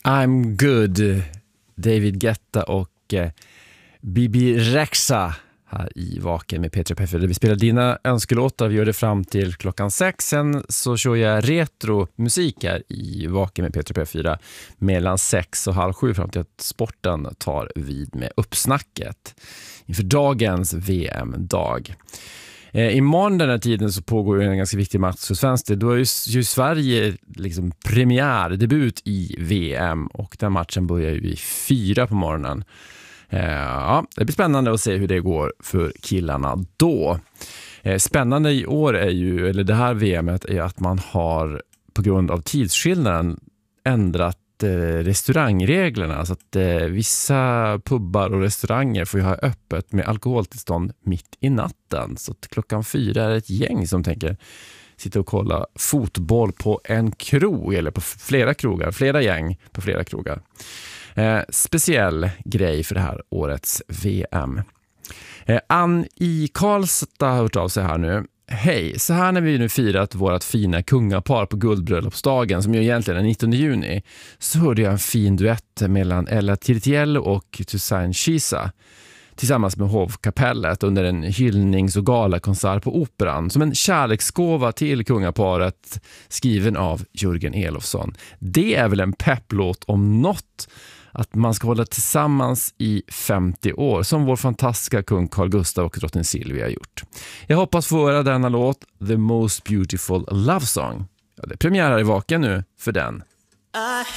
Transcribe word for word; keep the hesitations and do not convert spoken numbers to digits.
I'm good, David Guetta och eh, Bibi Rexha här i Vaken med P tre P fyra. Vi spelar dina önskelåtar, vi gör det fram till klockan sex. Sen så kör jag retro musik här i Vaken med P tre P fyra mellan sex och halv sju fram till att sporten tar vid med uppsnacket inför dagens V M-dag. Eh, imorgon den här tiden så pågår en ganska viktig match för Svensk. Då är ju, ju Sverige liksom premiär, debut i V M, och den matchen börjar ju i fyra på morgonen. Eh, ja, det blir spännande att se hur det går för killarna då. Eh, spännande i år är ju, eller det här V M:et är att man har på grund av tidsskillnaden ändrat restaurangreglerna, så att eh, vissa pubbar och restauranger får ju ha öppet med alkoholtillstånd mitt i natten, så att klockan fyra är ett gäng som tänker sitta och kolla fotboll på en krog eller på flera krogar, flera gäng på flera krogar. Eh, speciell grej för det här årets V M. eh, Ann i Karlstad har hört av sig här nu. Hej, så här när vi nu firat vårat fina kungapar på guldbröllopsdagen som ju egentligen är nittonde juni, så hörde jag en fin duett mellan Ella Tirtiello och Toussaint Chisa tillsammans med hovkapellet under en hyllnings- och galakonsert på Operan som en kärleksgåva till kungaparet, skriven av Jörgen Elofsson. Det är väl en pepplåt om något, att man ska hålla tillsammans i femtio år som vår fantastiska kung Carl Gustaf och drottning Silvia har gjort. Jag hoppas få höra denna låt, The Most Beautiful Love Song. Ja, det är premiär här i Vaken nu för den.